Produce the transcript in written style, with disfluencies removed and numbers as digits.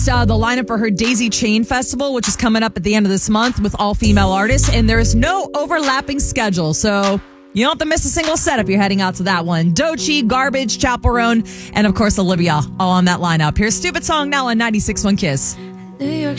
released the lineup for her Daisy Chain Festival, which is coming up at the end of this month with all female artists. And there's no overlapping schedule. So you don't have to miss a single set if you're heading out to that one. Doechii, Garbage, Chaperone, and of course Olivia all on that lineup. Here's Stupid Song now on 96.1 Kiss. New York